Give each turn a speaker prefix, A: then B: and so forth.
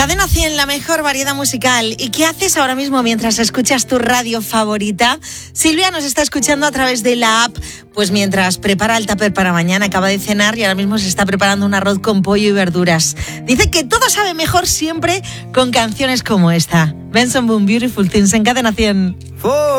A: Cadena 100, la mejor variedad musical. ¿Y qué haces ahora mismo mientras escuchas tu radio favorita? Silvia nos está escuchando a través de la app, pues mientras prepara el tupper para mañana, acaba de cenar y ahora mismo se está preparando un arroz con pollo y verduras. Dice que todo sabe mejor siempre con canciones como esta. Benson Boone, Beautiful Things en Cadena 100.